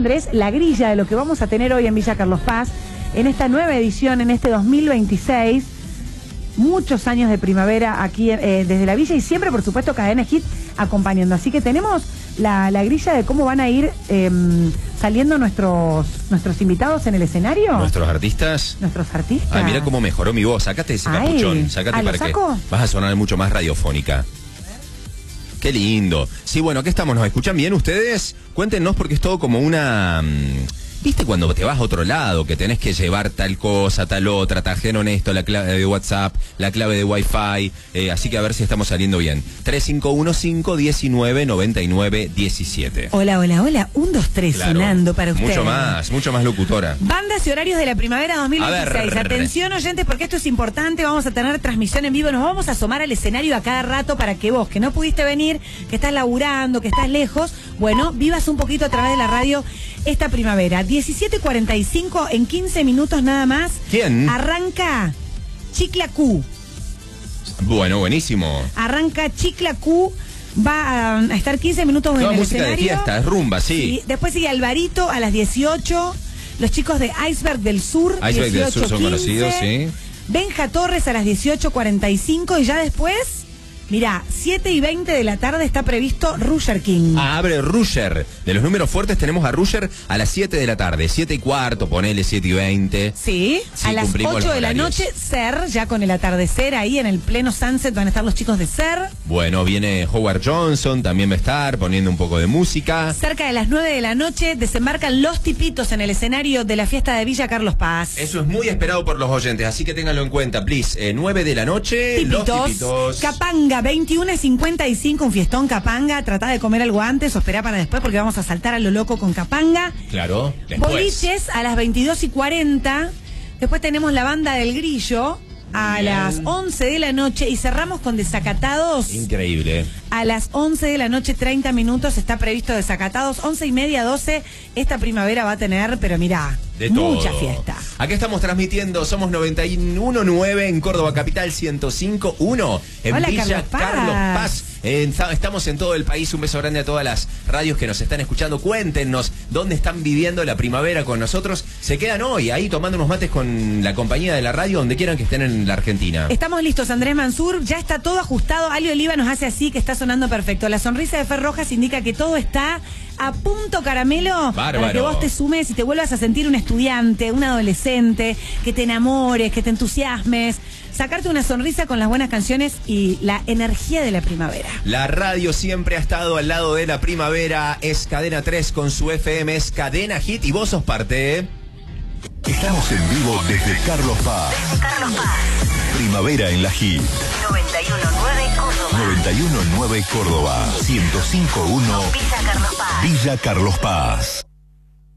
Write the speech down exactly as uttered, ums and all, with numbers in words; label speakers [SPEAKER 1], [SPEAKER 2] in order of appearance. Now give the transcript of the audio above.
[SPEAKER 1] Andrés, la grilla de lo que vamos a tener hoy en Villa Carlos Paz, en esta nueva edición, en este dos mil veintiséis. Muchos años de primavera aquí eh, desde la villa y siempre, por supuesto, Cadena Hit acompañando. Así que tenemos la, la grilla de cómo van a ir eh, saliendo nuestros nuestros invitados en el escenario.
[SPEAKER 2] Nuestros artistas.
[SPEAKER 1] Nuestros artistas.
[SPEAKER 2] Ay, mira cómo mejoró mi voz. Sacate ese
[SPEAKER 1] Ay.
[SPEAKER 2] capuchón. Sacate
[SPEAKER 1] ¿Ah,
[SPEAKER 2] para
[SPEAKER 1] lo
[SPEAKER 2] que
[SPEAKER 1] saco?
[SPEAKER 2] vas a sonar mucho más radiofónica. Qué lindo. Sí, bueno, aquí estamos. ¿Nos escuchan bien ustedes? Cuéntenos porque es todo como una... ¿Viste cuando te vas a otro lado, que tenés que llevar tal cosa, tal otra, trajeron esto, la clave de WhatsApp, la clave de Wi-Fi? Eh, así que a ver si estamos saliendo bien. tres cinco uno cinco uno nueve nueve nueve uno siete.
[SPEAKER 1] Hola, hola, hola. Un, dos, tres,
[SPEAKER 2] Claro,
[SPEAKER 1] sonando para ustedes.
[SPEAKER 2] Mucho más, mucho más locutora.
[SPEAKER 1] Bandas y horarios de la primavera dos mil veintiséis.
[SPEAKER 2] A ver.
[SPEAKER 1] Atención, oyentes, porque esto es importante. Vamos a tener transmisión en vivo. Nos vamos a asomar al escenario a cada rato para que vos, que no pudiste venir, que estás laburando, que estás lejos, bueno, vivas un poquito a través de la radio esta primavera. diecisiete cuarenta y cinco, en quince minutos nada más.
[SPEAKER 2] ¿Quién?
[SPEAKER 1] Arranca Chicla Q.
[SPEAKER 2] Bueno, buenísimo.
[SPEAKER 1] Arranca Chicla Q. Va a estar quince minutos
[SPEAKER 2] Toda
[SPEAKER 1] en el
[SPEAKER 2] música
[SPEAKER 1] escenario.
[SPEAKER 2] de fiesta, es rumba, sí.
[SPEAKER 1] Sí. Después sigue Alvarito a las dieciocho. Los chicos de Iceberg del Sur.
[SPEAKER 2] Iceberg del Sur son conocidos, sí.
[SPEAKER 1] Benja Torres a las dieciocho cuarenta y cinco. Y ya después, mirá, siete y veinte de la tarde está previsto Rusher King.
[SPEAKER 2] Ah, abre Rusher. De los números fuertes tenemos a Rusher a las siete de la tarde. siete y cuarto, ponele siete y veinte.
[SPEAKER 1] Sí,
[SPEAKER 2] Sí,
[SPEAKER 1] a las
[SPEAKER 2] cumplimos
[SPEAKER 1] ocho
[SPEAKER 2] los
[SPEAKER 1] de la
[SPEAKER 2] horarios.
[SPEAKER 1] noche, Ser, ya con el atardecer ahí en el pleno sunset van a estar los chicos de Ser.
[SPEAKER 2] Bueno, viene Howard Johnson, también va a estar poniendo un poco de música.
[SPEAKER 1] Cerca de las nueve de la noche desembarcan los tipitos en el escenario de la fiesta de Villa Carlos Paz.
[SPEAKER 2] Eso es muy esperado por los oyentes, así que ténganlo en cuenta, please. Eh, nueve de la noche,
[SPEAKER 1] Tipitos,
[SPEAKER 2] los tipitos.
[SPEAKER 1] Capanga, veintiuno cincuenta y cinco, un fiestón Capanga. Tratá de comer algo antes o esperá para después porque vamos a saltar a lo loco con Capanga.
[SPEAKER 2] Claro, después.
[SPEAKER 1] Boliches a las veintidós y cuarenta. Después tenemos la banda del Grillo a
[SPEAKER 2] Bien.
[SPEAKER 1] las once de la noche y cerramos con Desacatados.
[SPEAKER 2] Increíble.
[SPEAKER 1] A las once de la noche, treinta minutos, está previsto Desacatados. once y media, doce. Esta primavera va a tener, pero mirá,
[SPEAKER 2] De
[SPEAKER 1] mucha
[SPEAKER 2] todo.
[SPEAKER 1] fiesta.
[SPEAKER 2] Aquí estamos transmitiendo, somos noventa y uno punto nueve en Córdoba Capital, ciento cinco punto uno en
[SPEAKER 1] Hola,
[SPEAKER 2] Villa
[SPEAKER 1] Carlos Paz.
[SPEAKER 2] Carlos Paz. En- estamos en todo el país, un beso grande a todas las radios que nos están escuchando. Cuéntenos dónde están viviendo la primavera con nosotros. Se quedan hoy ahí tomando unos mates con la compañía de la radio, donde quieran que estén en la Argentina.
[SPEAKER 1] Estamos listos, Andrés Mansur, ya está todo ajustado. Ali Oliva nos hace así, que está sonando perfecto. La sonrisa de Fer Rojas indica que todo está a punto caramelo.
[SPEAKER 2] Bárbaro.
[SPEAKER 1] Para que vos te sumes y te vuelvas a sentir un estudiante, un adolescente, que te enamores, que te entusiasmes. Sacarte una sonrisa con las buenas canciones y la energía de la primavera.
[SPEAKER 2] La radio siempre ha estado al lado de la primavera. Es Cadena tres con su F M, es Cadena Hit y vos sos parte, ¿eh?
[SPEAKER 3] Estamos en vivo desde Carlos Paz.
[SPEAKER 4] Desde Carlos Paz.
[SPEAKER 3] Primavera en la Hit.
[SPEAKER 4] noventa y uno punto nueve Córdoba.
[SPEAKER 3] noventa y uno punto nueve Córdoba. ciento cinco punto uno
[SPEAKER 4] Villa Carlos Paz.
[SPEAKER 3] Villa Carlos Paz.